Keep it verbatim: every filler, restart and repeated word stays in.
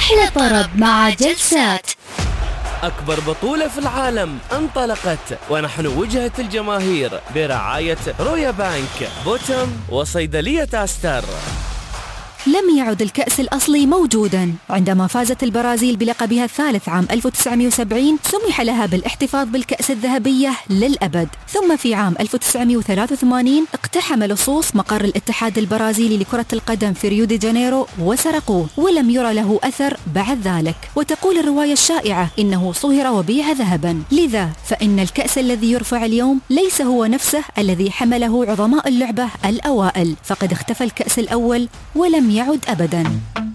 رحلة طرب مع جلسات. أكبر بطولة في العالم انطلقت، ونحن وجهة الجماهير برعاية رويا بانك، بوتم، وصيدلية أستر. لم يعد الكأس الأصلي موجوداً. عندما فازت البرازيل بلقبها الثالث عام ألف وتسعمائة وسبعين سمح لها بالاحتفاظ بالكأس الذهبية للأبد. ثم في عام ألف وتسعمائة وثلاثة وثمانين اقتحم لصوص مقر الاتحاد البرازيلي لكرة القدم في ريو دي جانيرو وسرقوه، ولم يرى له أثر بعد ذلك. وتقول الرواية الشائعة إنه صهر وبيع ذهباً. لذا فإن الكأس الذي يرفع اليوم ليس هو نفسه الذي حمله عظماء اللعبة الأوائل، فقد اختفى الكأس الأول ولم يعد أبداً.